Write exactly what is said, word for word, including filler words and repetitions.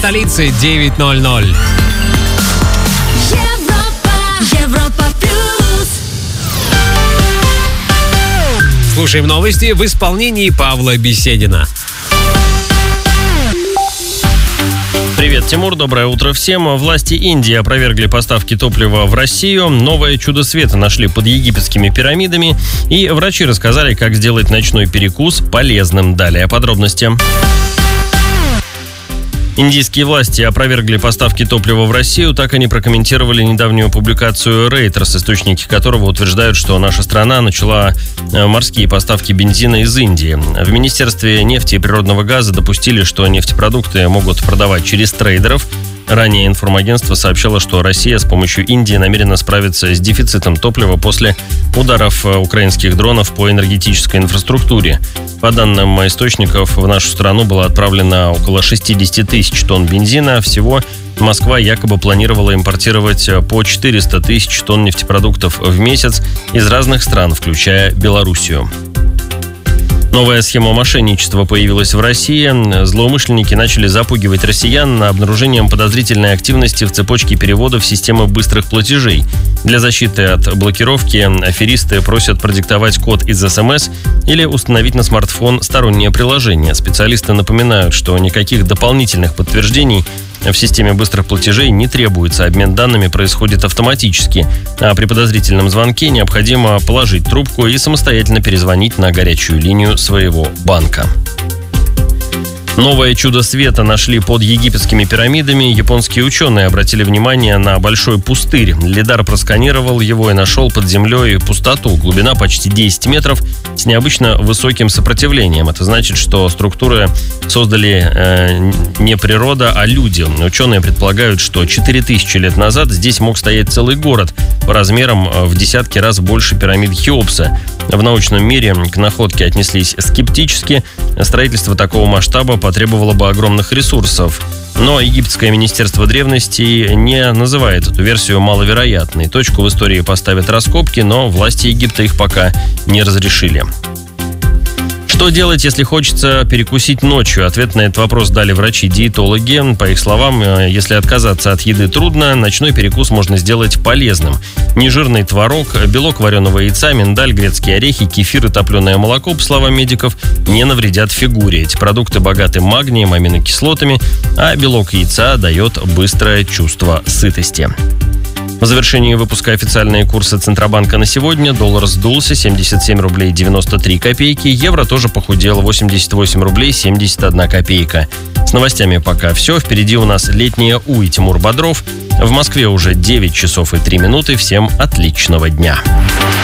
столицы девять ноль ноль. Европа плюс. Слушаем новости в исполнении Павла Беседина. Привет, Тимур, доброе утро всем. Власти Индии опровергли поставки топлива в Россию. Новое чудо света нашли под египетскими пирамидами. И врачи рассказали, как сделать ночной перекус полезным. Далее подробности. Индийские власти опровергли поставки топлива в Россию. Так они прокомментировали недавнюю публикацию Reuters, источники которого утверждают, что наша страна начала морские поставки бензина из Индии. В Министерстве нефти и природного газа допустили, что нефтепродукты могут продавать через трейдеров. Ранее информагентство сообщало, что Россия с помощью Индии намерена справиться с дефицитом топлива после ударов украинских дронов по энергетической инфраструктуре. По данным источников, в нашу страну было отправлено около шестьдесят тысяч тонн бензина. Всего Москва якобы планировала импортировать по четыреста тысяч тонн нефтепродуктов в месяц из разных стран, включая Белоруссию. Новая схема мошенничества появилась в России. Злоумышленники начали запугивать россиян обнаружением подозрительной активности в цепочке переводов системы быстрых платежей. Для защиты от блокировки аферисты просят продиктовать код из эс эм эс или установить на смартфон стороннее приложение. Специалисты напоминают, что никаких дополнительных подтверждений в системе быстрых платежей не требуется. Обмен данными происходит автоматически, а при подозрительном звонке необходимо положить трубку и самостоятельно перезвонить на горячую линию своего банка. Новое чудо света нашли под египетскими пирамидами. Японские ученые обратили внимание на большой пустырь. Лидар просканировал его и нашел под землей пустоту. Глубина почти десять метров с необычно высоким сопротивлением. Это значит, что структуры создали э, не природа, а люди. Ученые предполагают, что четыре тысячи лет назад здесь мог стоять целый город по размерам в десятки раз больше пирамид Хеопса. В научном мире к находке отнеслись скептически. Строительство такого масштаба потребовало бы огромных ресурсов. Но египетское министерство древности не называет эту версию маловероятной. Точку в истории поставят раскопки, но власти Египта их пока не разрешили. Что делать, если хочется перекусить ночью? Ответ на этот вопрос дали врачи-диетологи. По их словам, если отказаться от еды трудно, ночной перекус можно сделать полезным. Нежирный творог, белок вареного яйца, миндаль, грецкие орехи, кефир и топленое молоко, по словам медиков, не навредят фигуре. Эти продукты богаты магнием, аминокислотами, а белок яйца дает быстрое чувство сытости. В завершении выпуска официальные курсы Центробанка на сегодня. Доллар сдулся семьдесят семь рублей девяносто три копейки. Евро тоже похудел восемьдесят восемь рублей семьдесят одна копейка. С новостями пока все. Впереди у нас летняя У и Тимур Бодров. В Москве уже девять часов и три минуты. Всем отличного дня.